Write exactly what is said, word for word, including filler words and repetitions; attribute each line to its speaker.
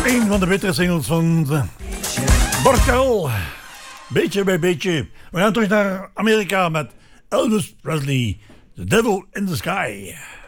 Speaker 1: Een van de betere singles van Bartel. Beetje bij beetje. We gaan terug naar Amerika met Elvis Presley. The Devil in the Sky.